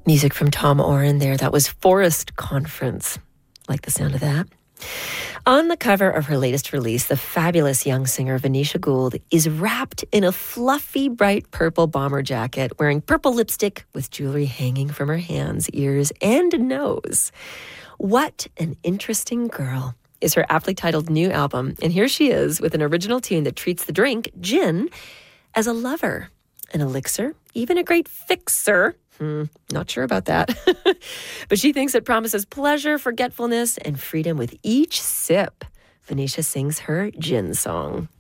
Music from Tom Oren there. That was Forest Conference. Like the sound of that. On the cover of her latest release, the fabulous young singer Venetia Gould is wrapped in a fluffy, bright purple bomber jacket, wearing purple lipstick with jewelry hanging from her hands, ears, and nose. What an interesting girl is her aptly titled new album. And here she is with an original tune that treats the drink, gin, as a lover, an elixir, even a great fixer. Not sure about that. But she thinks it promises pleasure, forgetfulness, and freedom with each sip. Venetia sings her gin song.